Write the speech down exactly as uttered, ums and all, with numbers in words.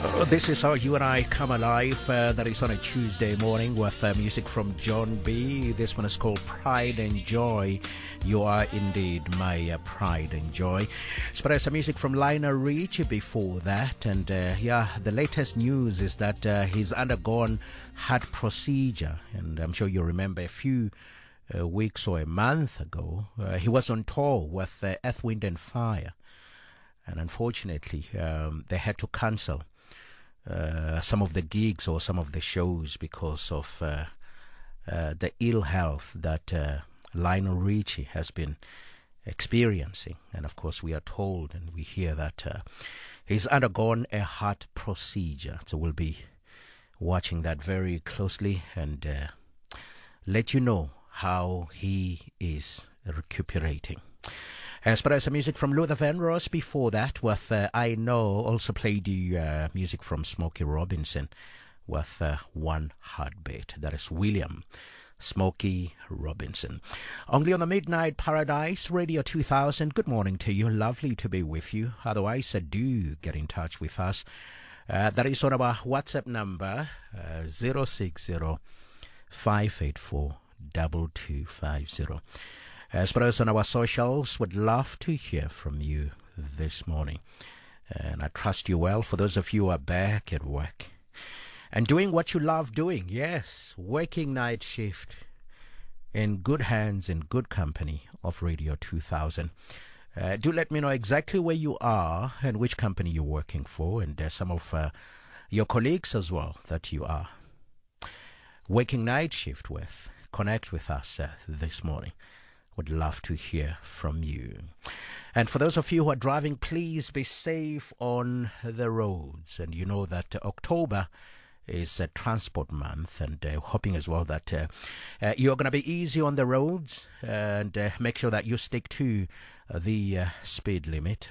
This is how you and I come alive. Uh, that is on a Tuesday morning with uh, music from John B. This one is called Pride and Joy. You are indeed my uh, pride and joy. So there's some music from Lionel Richie before that. And uh, yeah, the latest news is that uh, he's undergone heart procedure. And I'm sure you remember a few uh, weeks or a month ago, uh, he was on tour with uh, Earth, Wind and Fire. And unfortunately, um, they had to cancel Uh, some of the gigs or some of the shows because of uh, uh, the ill health that uh, Lionel Richie has been experiencing. And of course, we are told and we hear that uh, he's undergone a heart procedure. So we'll be watching that very closely and uh, let you know how he is recuperating. As far as the music from Luther Vandross before that with uh, I Know, also played the uh, music from Smokey Robinson with uh, One Heartbeat. That is William Smokey Robinson. Only on the Midnight Paradise, Radio two thousand. Good morning to you. Lovely to be with you. Otherwise, uh, do get in touch with us. Uh, that is on our WhatsApp number, uh, zero six zero, five eight four, two two five zero. As for us on our socials, would love to hear from you this morning. And I trust you well. For those of you who are back at work and doing what you love doing, yes, working night shift in good hands, in good company of Radio two thousand. Uh, do let me know exactly where you are and which company you're working for, and uh, some of uh, your colleagues as well that you are working night shift with. Connect with us uh, this morning. Would love to hear from you. And for those of you who are driving, please be safe on the roads. And you know that uh, October is a transport month, and uh, hoping as well that uh, uh, you're going to be easy on the roads and uh, make sure that you stick to uh, the uh, speed limit.